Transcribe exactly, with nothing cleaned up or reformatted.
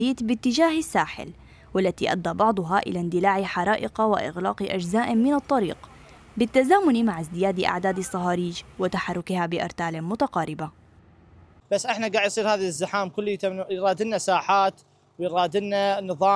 باتجاه الساحل، والتي أدى بعضها إلى اندلاع حرائق وإغلاق أجزاء من الطريق بالتزامن مع ازدياد أعداد الصهاريج وتحركها بأرتال متقاربة. بس احنا قاعد يصير هذا الزحام كله يراد لنا ساحات ويراد لنا نظام